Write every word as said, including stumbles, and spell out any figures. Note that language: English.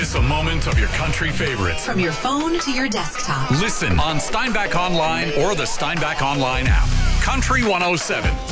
miss a moment of your country favorites. From your phone to your desktop. Listen on Steinbach Online or the Steinbach Online app. Country one oh seven.